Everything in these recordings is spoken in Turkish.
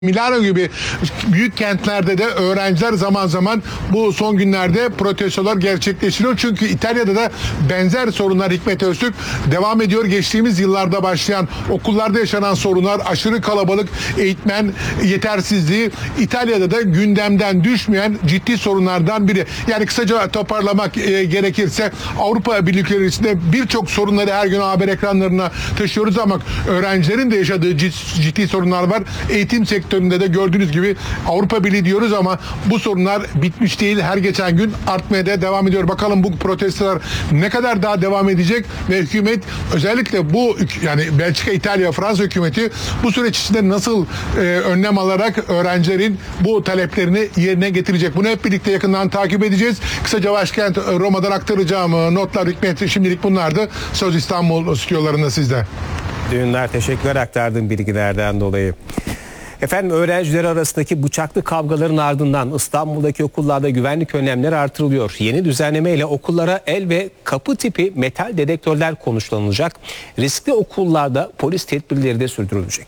Milano gibi büyük kentlerde de öğrenciler zaman zaman bu son günlerde protestolar gerçekleştiriyor. Çünkü İtalya'da da benzer sorunlar, Hikmet Öztürk, devam ediyor. Geçtiğimiz yıllarda başlayan okullarda yaşanan sorunlar, aşırı kalabalık, eğitmen yetersizliği İtalya'da da gündemden düşmeyen ciddi sorunlardan biri. Yani kısaca toparlamak gerekirse Avrupa Birliği ülkelerinde birçok sorunları her gün haber ekranlarına taşıyoruz ama öğrencilerin de yaşadığı ciddi sorunlar var. Eğitim sektöründe de gördüğünüz gibi Avrupa Birliği diyoruz ama bu sorunlar bitmiş değil. Her geçen gün artmaya da devam ediyor. Bakalım bu protestolar ne kadar daha devam edecek ve hükümet özellikle bu yani Belçika, İtalya, Fransa hükümeti bu süreç içinde nasıl önlem alarak öğrencilerin bu taleplerini yerine getirecek. Bunu hep birlikte yakından takip edeceğiz. Kısaca başkent Roma'dan aktaracağım notlar, Hikmet, şimdilik bunlardı. Söz İstanbul stüdyolarında sizde. Düğünler, teşekkürler aktardığım bilgilerden dolayı. Efendim, öğrenciler arasındaki bıçaklı kavgaların ardından İstanbul'daki okullarda güvenlik önlemleri artırılıyor. Yeni düzenlemeyle okullara el ve kapı tipi metal dedektörler konuşlanacak. Riskli okullarda polis tedbirleri de sürdürülecek.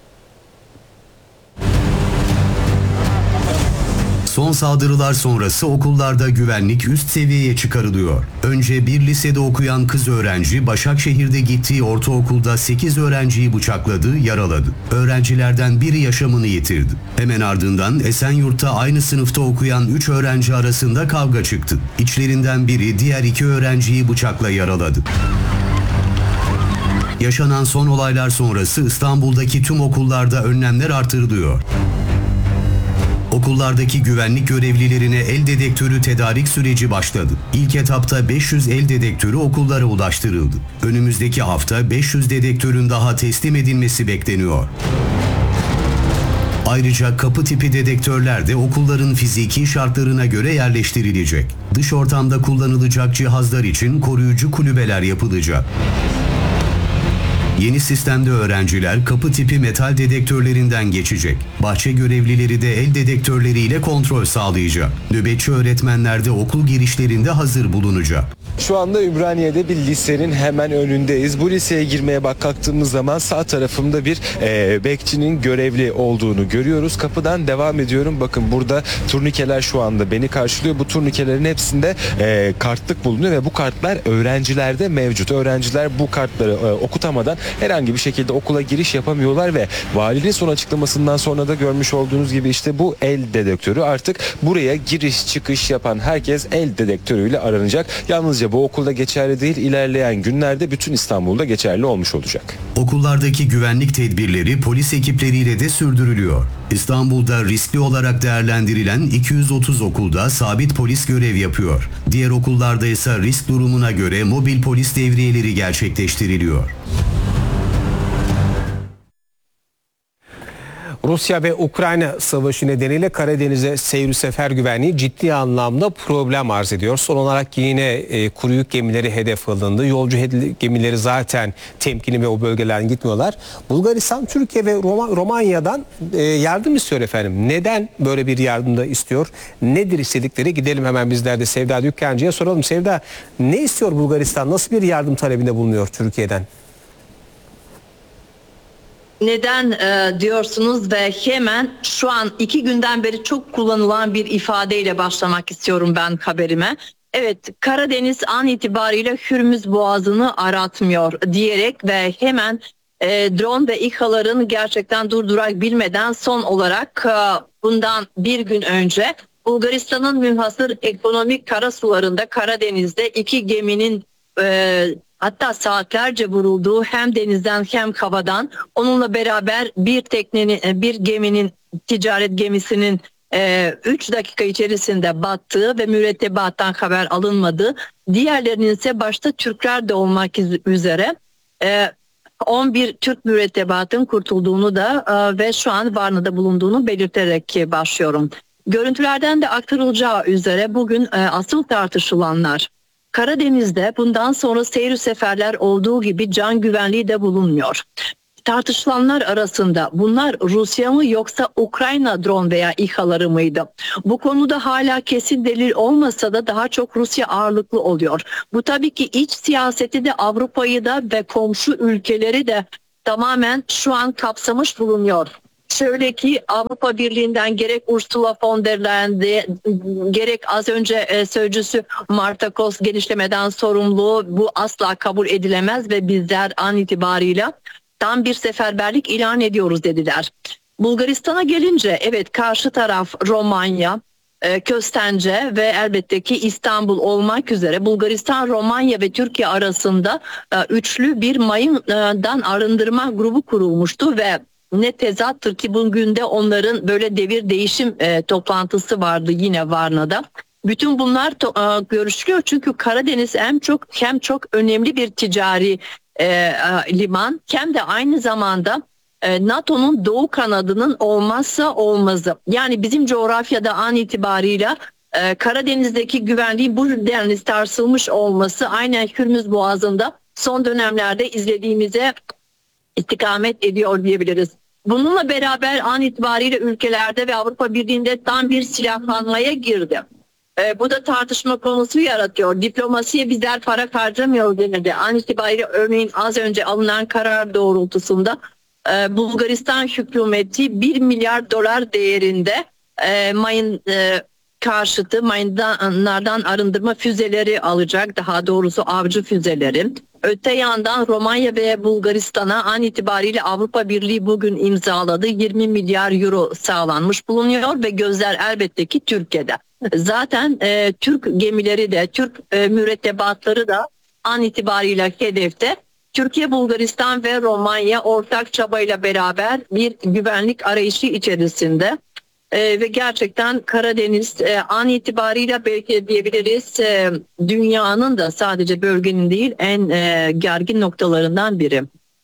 Son saldırılar sonrası okullarda güvenlik üst seviyeye çıkarılıyor. Önce bir lisede okuyan kız öğrenci Başakşehir'de gittiği ortaokulda 8 öğrenciyi bıçakladı, yaraladı. Öğrencilerden biri yaşamını yitirdi. Hemen ardından Esenyurt'ta aynı sınıfta okuyan 3 öğrenci arasında kavga çıktı. İçlerinden biri diğer 2 öğrenciyi bıçakla yaraladı. Yaşanan son olaylar sonrası İstanbul'daki tüm okullarda önlemler artırılıyor. Okullardaki güvenlik görevlilerine el dedektörü tedarik süreci başladı. İlk etapta 500 el dedektörü okullara ulaştırıldı. Önümüzdeki hafta 500 dedektörün daha teslim edilmesi bekleniyor. Ayrıca kapı tipi dedektörler de okulların fiziki şartlarına göre yerleştirilecek. Dış ortamda kullanılacak cihazlar için koruyucu kulübeler yapılacak. Yeni sistemde öğrenciler kapı tipi metal dedektörlerinden geçecek. Bahçe görevlileri de el dedektörleriyle kontrol sağlayacak. Nöbetçi öğretmenler de okul girişlerinde hazır bulunacak. Şu anda Ümraniye'de bir lisenin hemen önündeyiz. Bu liseye girmeye kalktığımız zaman sağ tarafımda bir bekçinin görevli olduğunu görüyoruz. Kapıdan devam ediyorum. Bakın burada turnikeler şu anda beni karşılıyor. Bu turnikelerin hepsinde kartlık bulunuyor ve bu kartlar öğrencilerde mevcut. Öğrenciler bu kartları okutamadan herhangi bir şekilde okula giriş yapamıyorlar ve valinin son açıklamasından sonra da görmüş olduğunuz gibi işte bu el dedektörü artık buraya giriş çıkış yapan herkes el dedektörüyle aranacak. Yalnızca bu okulda geçerli değil, ilerleyen günlerde bütün İstanbul'da geçerli olmuş olacak. Okullardaki güvenlik tedbirleri polis ekipleriyle de sürdürülüyor. İstanbul'da riskli olarak değerlendirilen 230 okulda sabit polis görev yapıyor. Diğer okullarda ise risk durumuna göre mobil polis devriyeleri gerçekleştiriliyor. Rusya ve Ukrayna savaşı nedeniyle Karadeniz'e seyir sefer güvenliği ciddi anlamda problem arz ediyor. Son olarak yine kuru yük gemileri hedef alındı. Yolcu gemileri zaten temkinli ve o bölgelerden gitmiyorlar. Bulgaristan, Türkiye ve Romanya'dan yardım istiyor efendim. Neden böyle bir yardım da istiyor? Nedir istedikleri? Gidelim hemen bizler de Sevda Dükkancı'ya soralım. Sevda, ne istiyor Bulgaristan? Nasıl bir yardım talebinde bulunuyor Türkiye'den? Neden diyorsunuz ve hemen şu an 2 günden beri çok kullanılan bir ifadeyle başlamak istiyorum ben haberime. Evet, Karadeniz an itibariyle Hürmüz Boğazı'nı aratmıyor diyerek ve hemen drone ve İHA'ların gerçekten durdurak bilmeden son olarak bundan bir gün önce Bulgaristan'ın münhasır ekonomik karasularında Karadeniz'de 2 geminin hatta saatlerce vurulduğu hem denizden hem havadan, onunla beraber bir geminin, ticaret gemisinin 3 dakika içerisinde battığı ve mürettebattan haber alınmadığı, diğerlerinin ise başta Türkler de olmak üzere 11 Türk mürettebatın kurtulduğunu da ve şu an Varna'da bulunduğunu belirterek başlıyorum. Görüntülerden de aktarılacağı üzere bugün asıl tartışılanlar, Karadeniz'de bundan sonra seyir seferler olduğu gibi can güvenliği de bulunmuyor. Tartışılanlar arasında bunlar Rusya mı yoksa Ukrayna drone veya İHA'ları mıydı? Bu konuda hala kesin delil olmasa da daha çok Rusya ağırlıklı oluyor. Bu tabii ki iç siyaseti de Avrupa'yı da ve komşu ülkeleri de tamamen şu an kapsamış bulunuyor. Şöyle ki Avrupa Birliği'nden gerek Ursula von der Leyen'de gerek az önce sözcüsü Marta Kos genişlemeden sorumlu, bu asla kabul edilemez ve bizler an itibarıyla tam bir seferberlik ilan ediyoruz dediler. Bulgaristan'a gelince evet, karşı taraf Romanya, Köstence ve elbette ki İstanbul olmak üzere Bulgaristan, Romanya ve Türkiye arasında üçlü bir mayından arındırma grubu kurulmuştu ve ne tezattır ki bugün de onların böyle devir değişim toplantısı vardı yine Varna'da. Bütün bunlar görüşülüyor çünkü Karadeniz hem çok önemli bir ticari liman, hem de aynı zamanda NATO'nun doğu kanadının olmazsa olmazı. Yani bizim coğrafyada an itibarıyla Karadeniz'deki güvenliğin bu denli sarsılmış olması aynen Hürmüz Boğazı'nda son dönemlerde izlediğimize istikamet ediyor diyebiliriz. Bununla beraber an itibariyle ülkelerde ve Avrupa Birliği'nde tam bir silahlanmaya girdi. Bu da tartışma konusu yaratıyor. Diplomasiye bizler para harcamıyor denildi. An itibariyle örneğin az önce alınan karar doğrultusunda Bulgaristan hükümeti 1 milyar dolar değerinde mayın karşıtı mayınlardan arındırma füzeleri alacak, daha doğrusu avcı füzeleri. Öte yandan Romanya ve Bulgaristan'a an itibariyle Avrupa Birliği bugün imzaladı. 20 milyar euro sağlanmış bulunuyor ve gözler elbette ki Türkiye'de. Zaten Türk gemileri de, Türk mürettebatları da an itibariyle hedefte. Türkiye, Bulgaristan ve Romanya ortak çabayla beraber bir güvenlik arayışı içerisinde. Ve gerçekten Karadeniz an itibariyle belki diyebiliriz dünyanın da sadece bölgenin değil en gergin noktalarından biri.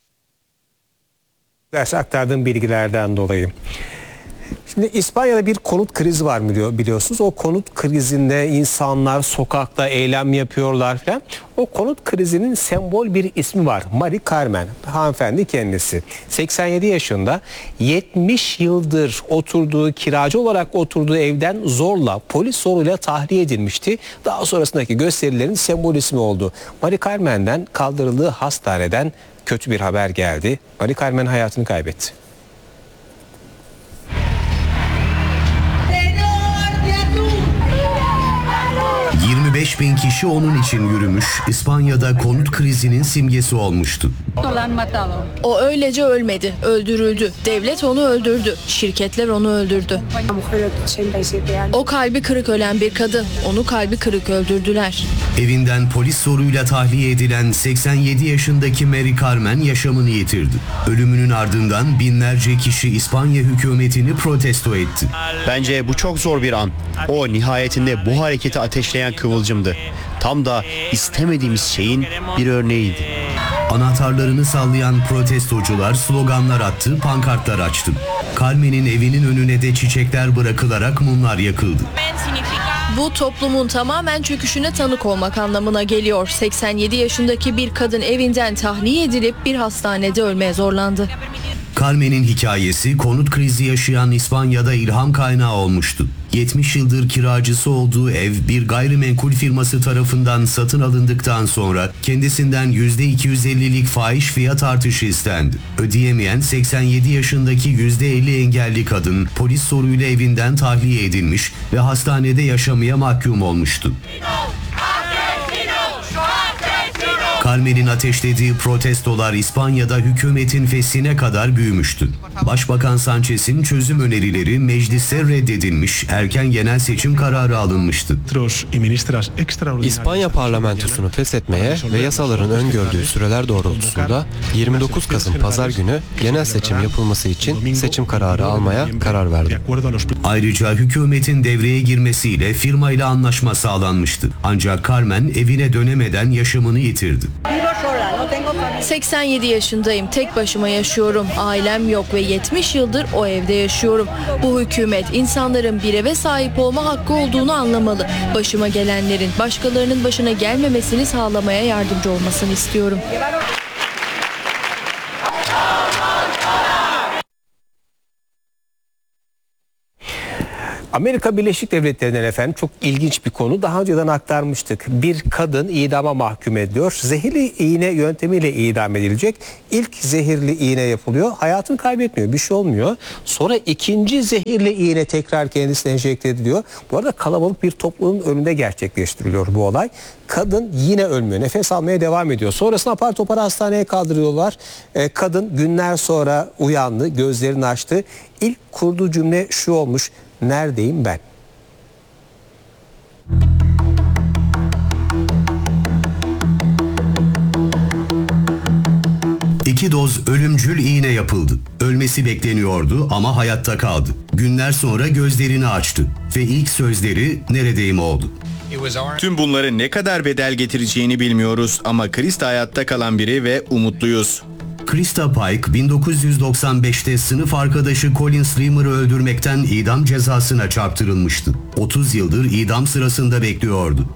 Ders aktardığım bilgilerden dolayı. Şimdi İspanya'da bir konut krizi var biliyorsunuz. O konut krizinde insanlar sokakta eylem yapıyorlar falan. O konut krizinin sembol bir ismi var. Mari Carmen. Hanımefendi kendisi. 87 yaşında, 70 yıldır kiracı olarak oturduğu evden zorla, polis zoruyla tahliye edilmişti. Daha sonrasındaki gösterilerin sembol ismi oldu. Mari Carmen'den kaldırıldığı hastaneden kötü bir haber geldi. Mari Carmen hayatını kaybetti. 25.000 kişi onun için yürümüş, İspanya'da konut krizinin simgesi olmuştu. O öylece ölmedi, öldürüldü. Devlet onu öldürdü, şirketler onu öldürdü. O kalbi kırık ölen bir kadın, onu kalbi kırık öldürdüler. Evinden polis zoruyla tahliye edilen 87 yaşındaki Mari Carmen yaşamını yitirdi. Ölümünün ardından binlerce kişi İspanya hükümetini protesto etti. Bence bu çok zor bir an. O nihayetinde bu hareketi ateşleyen kıvılcımdı. Tam da istemediğimiz şeyin bir örneğiydi. Anahtarlarını sallayan protestocular sloganlar attı, pankartlar açtı. Carmen'in evinin önüne de çiçekler bırakılarak mumlar yakıldı. Bu toplumun tamamen çöküşüne tanık olmak anlamına geliyor. 87 yaşındaki bir kadın evinden tahliye edilip bir hastanede ölmeye zorlandı. Carmen'in hikayesi konut krizi yaşayan İspanya'da ilham kaynağı olmuştu. 70 yıldır kiracısı olduğu ev bir gayrimenkul firması tarafından satın alındıktan sonra kendisinden %250'lik fahiş fiyat artışı istendi. Ödeyemeyen 87 yaşındaki %50 engelli kadın polis zoruyla evinden tahliye edilmiş ve hastanede yaşamaya mahkum olmuştu. Carmen'in ateşlediği protestolar İspanya'da hükümetin feshine kadar büyümüştü. Başbakan Sanchez'in çözüm önerileri mecliste reddedilmiş, erken genel seçim kararı alınmıştı. İspanya parlamentosunu feshetmeye ve yasaların öngördüğü süreler doğrultusunda 29 Kasım Pazar günü genel seçim yapılması için seçim kararı almaya karar verdi. Ayrıca hükümetin devreye girmesiyle firmayla anlaşma sağlanmıştı. Ancak Carmen evine dönemeden yaşamını yitirdi. 87 yaşındayım, tek başıma yaşıyorum. Ailem yok ve 70 yıldır o evde yaşıyorum. Bu hükümet insanların bir eve sahip olma hakkı olduğunu anlamalı. Başıma gelenlerin başkalarının başına gelmemesini sağlamaya yardımcı olmasını istiyorum. Amerika Birleşik Devletleri'nden efendim çok ilginç bir konu. Daha önceden aktarmıştık. Bir kadın idama mahkum ediliyor. Zehirli iğne yöntemiyle idam edilecek. İlk zehirli iğne yapılıyor. Hayatını kaybetmiyor. Bir şey olmuyor. Sonra ikinci zehirli iğne tekrar kendisine enjekte ediliyor. Bu arada kalabalık bir toplumun önünde gerçekleştiriliyor bu olay. Kadın yine ölmüyor. Nefes almaya devam ediyor. Sonrasında apar topar hastaneye kaldırıyorlar. Kadın günler sonra uyandı. Gözlerini açtı. İlk kurduğu cümle şu olmuş: neredeyim ben? İki doz ölümcül iğne yapıldı. Ölmesi bekleniyordu ama hayatta kaldı. Günler sonra gözlerini açtı ve ilk sözleri "neredeyim" oldu. Tüm bunların ne kadar bedel getireceğini bilmiyoruz ama Krista hayatta kalan biri ve umutluyuz. Krista Pike 1995'te sınıf arkadaşı Colin Streamer'ı öldürmekten idam cezasına çarptırılmıştı. 30 yıldır idam sırasında bekliyordu.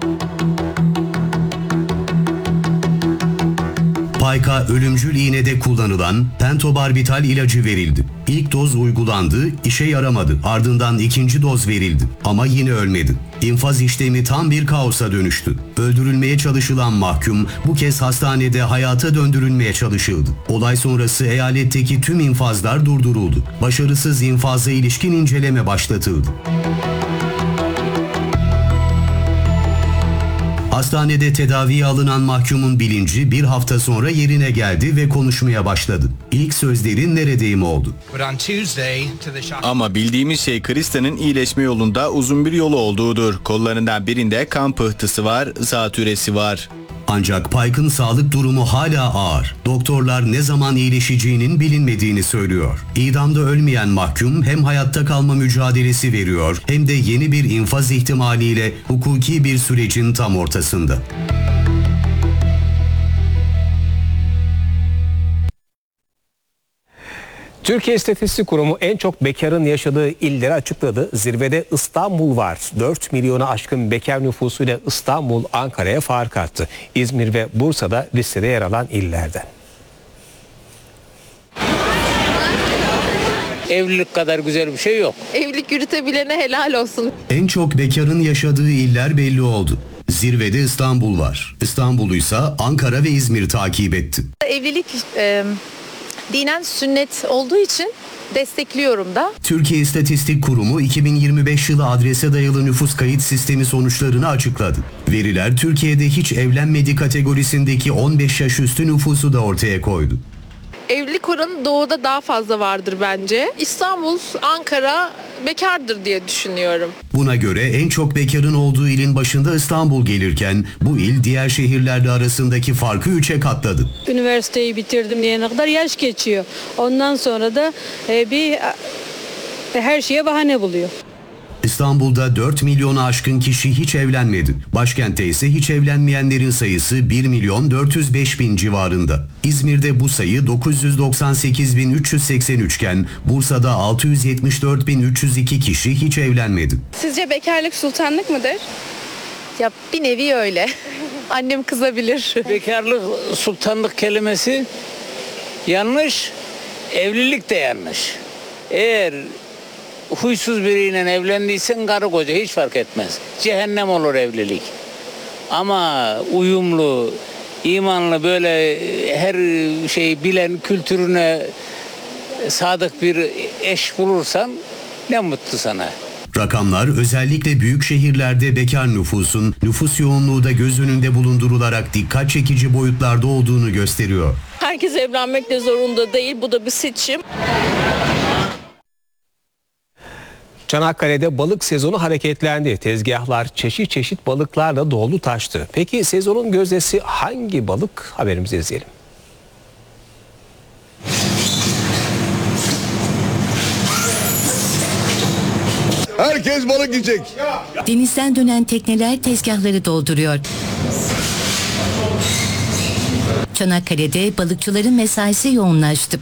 Pike'a ölümcül iğnede kullanılan pentobarbital ilacı verildi. İlk doz uygulandı, işe yaramadı. Ardından ikinci doz verildi ama yine ölmedi. İnfaz işlemi tam bir kaosa dönüştü. Öldürülmeye çalışılan mahkum bu kez hastanede hayata döndürülmeye çalışıldı. Olay sonrası eyaletteki tüm infazlar durduruldu. Başarısız infaza ilişkin inceleme başlatıldı. Hastanede tedaviye alınan mahkumun bilinci bir hafta sonra yerine geldi ve konuşmaya başladı. İlk sözleri "neredeyim" oldu. Ama bildiğimiz şey Krista'nın iyileşme yolunda uzun bir yolu olduğudur. Kollarından birinde kan pıhtısı var, zatürresi var. Ancak Pike'ın sağlık durumu hala ağır. Doktorlar ne zaman iyileşeceğinin bilinmediğini söylüyor. İdamda ölmeyen mahkum hem hayatta kalma mücadelesi veriyor hem de yeni bir infaz ihtimaliyle hukuki bir sürecin tam ortasında. Türkiye İstatistik Kurumu en çok bekarın yaşadığı illeri açıkladı. Zirvede İstanbul var. 4 milyona aşkın bekar nüfusuyla İstanbul, Ankara'ya fark attı. İzmir ve Bursa'da listede yer alan illerden. Evlilik kadar güzel bir şey yok. Evlilik yürütebilene helal olsun. En çok bekarın yaşadığı iller belli oldu. Zirvede İstanbul var. İstanbul'uysa Ankara ve İzmir takip etti. Evlilik dinen sünnet olduğu için destekliyorum da. Türkiye İstatistik Kurumu 2025 yılı adrese dayalı nüfus kayıt sistemi sonuçlarını açıkladı. Veriler Türkiye'de hiç evlenmedi kategorisindeki 15 yaş üstü nüfusu da ortaya koydu. Evlilik oranı doğuda daha fazla vardır bence. İstanbul, Ankara bekardır diye düşünüyorum. Buna göre en çok bekarın olduğu ilin başında İstanbul gelirken bu il diğer şehirlerle arasındaki farkı 3'e katladı. Üniversiteyi bitirdim diyene kadar yaş geçiyor. Ondan sonra da her şeye bahane buluyor. İstanbul'da 4 milyonu aşkın kişi hiç evlenmedi. Başkentte ise hiç evlenmeyenlerin sayısı 1 milyon 405 bin civarında. İzmir'de bu sayı 998.383 iken Bursa'da 674.302 kişi hiç evlenmedi. Sizce bekarlık sultanlık mıdır? Ya bir nevi öyle. Annem kızabilir. Bekarlık, sultanlık kelimesi yanlış, evlilik de yanlış. Eğer huysuz biriyle evlendiysen karı koca hiç fark etmez. Cehennem olur evlilik. Ama uyumlu, imanlı, böyle her şeyi bilen, kültürüne sadık bir eş bulursan ne mutlu sana. Rakamlar özellikle büyük şehirlerde bekar nüfusun nüfus yoğunluğu da göz önünde bulundurularak dikkat çekici boyutlarda olduğunu gösteriyor. Herkes evlenmek de zorunda değil. Bu da bir seçim. Çanakkale'de balık sezonu hareketlendi. Tezgahlar çeşit çeşit balıklarla doldu taştı. Peki sezonun gözdesi hangi balık? Haberimizi izleyelim. Herkes balık yiyecek. Denizden dönen tekneler tezgahları dolduruyor. Çanakkale'de balıkçıların mesaisi yoğunlaştı.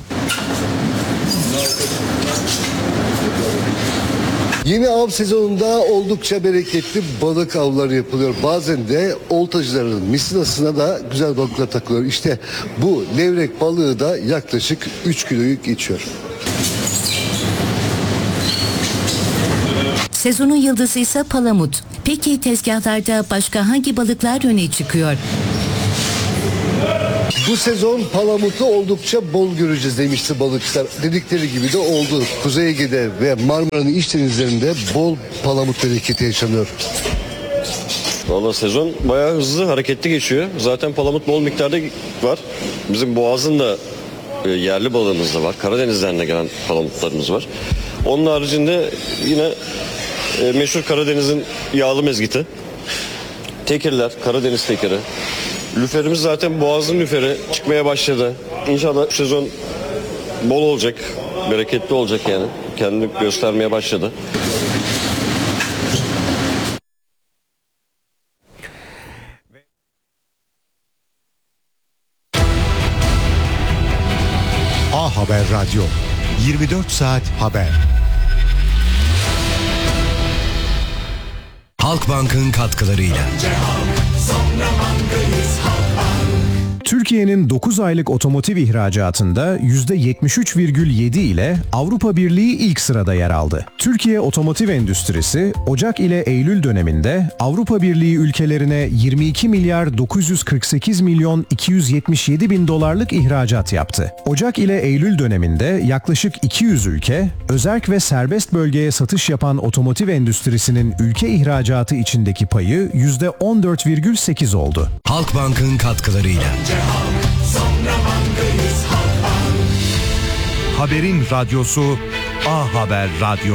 Yeni av sezonunda oldukça bereketli balık avları yapılıyor. Bazen de oltacıların misinasına da güzel balıklar takılıyor. İşte bu levrek balığı da yaklaşık 3 kiloyu geçiyor. Sezonun yıldızı ise palamut. Peki tezgahlarda başka hangi balıklar öne çıkıyor? Bu sezon palamutu oldukça bol göreceğiz demişti balıkçılar. Dedikleri gibi de oldu. Kuzey Ege'de ve Marmara'nın iç denizlerinde bol palamut bereketi yaşanıyor. Valla sezon bayağı hızlı, hareketli geçiyor. Zaten palamut bol miktarda var. Bizim Boğaz'ın da yerli balığımız da var. Karadeniz'den de gelen palamutlarımız var. Onun haricinde yine meşhur Karadeniz'in yağlı mezgiti. Tekirler, Karadeniz tekiri. Lüferimiz zaten Boğaz'ın lüferi çıkmaya başladı. İnşallah bu sezon bol olacak, bereketli olacak yani. Kendini göstermeye başladı. A Haber Radyo, 24 saat haber. Halkbank'ın katkılarıyla. Türkiye'nin 9 aylık otomotiv ihracatında %73,7 ile Avrupa Birliği ilk sırada yer aldı. Türkiye otomotiv endüstrisi Ocak ile Eylül döneminde Avrupa Birliği ülkelerine 22 milyar 948 milyon 277 bin dolarlık ihracat yaptı. Ocak ile Eylül döneminde yaklaşık 200 ülke, özerk ve serbest bölgeye satış yapan otomotiv endüstrisinin ülke ihracatı içindeki payı %14,8 oldu. Halkbank'ın katkılarıyla. Haberin radyosu A Haber Radyo.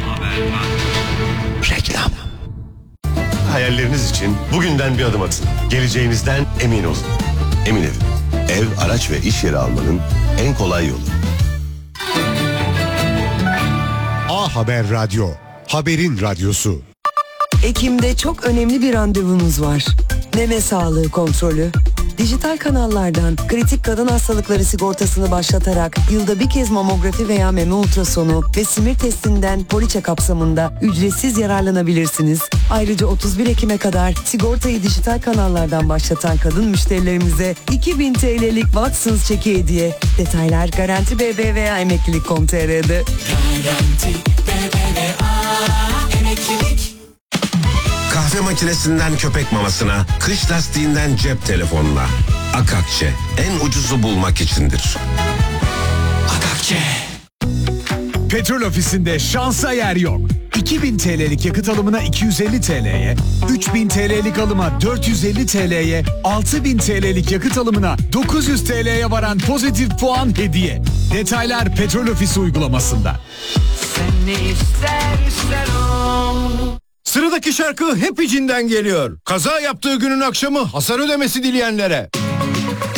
Reklam. Hayalleriniz için bugünden bir adım atın. Geleceğinizden emin olun. Emin Ev. Ev, araç ve iş yeri almanın en kolay yolu. A Haber Radyo. Haberin radyosu. Ekim'de çok önemli bir randevunuz var. Meme sağlığı kontrolü. Dijital kanallardan kritik kadın hastalıkları sigortasını başlatarak yılda bir kez mamografi veya meme ultrasonu ve simir testinden poliçe kapsamında ücretsiz yararlanabilirsiniz. Ayrıca 31 Ekim'e kadar sigortayı dijital kanallardan başlatan kadın müşterilerimize 2000 TL'lik Watsons çeki hediye. Detaylar Garanti BBVA Emeklilik.com.tr'de. Garanti BBVA Emeklilik. Kahve makinesinden köpek mamasına, kış lastiğinden cep telefonuna. Akakçe, en ucuzu bulmak içindir. Akakçe. Petrol Ofisi'nde şansa yer yok. 2000 TL'lik yakıt alımına 250 TL'ye, 3000 TL'lik alıma 450 TL'ye, 6000 TL'lik yakıt alımına 900 TL'ye varan pozitif puan hediye. Detaylar Petrol Ofisi uygulamasında. Sen ne istersen o. Sıradaki şarkı hep içinden geliyor. Kaza yaptığı günün akşamı hasar ödemesi dileyenlere.